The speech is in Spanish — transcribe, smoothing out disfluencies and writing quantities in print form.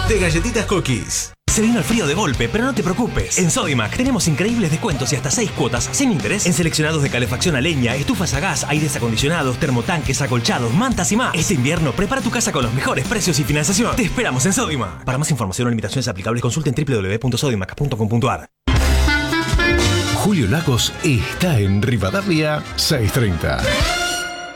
de Galletitas Cookies. Se vino el frío de golpe, pero no te preocupes. En Sodimac tenemos increíbles descuentos y hasta 6 cuotas sin interés en seleccionados de calefacción a leña, estufas a gas, aires acondicionados, termotanques, acolchados, mantas y más. Este invierno prepara tu casa con los mejores precios y financiación. Te esperamos en Sodimac. Para más información o limitaciones aplicables, consulten www.sodimac.com.ar. Julio Lagos está en Rivadavia 630.